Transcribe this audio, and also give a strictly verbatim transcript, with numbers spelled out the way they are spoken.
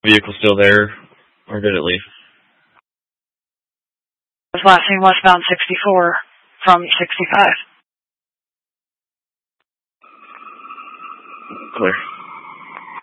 Vehicle still there, or did it leave? Was last seen westbound sixty-four from sixty-five. Clear.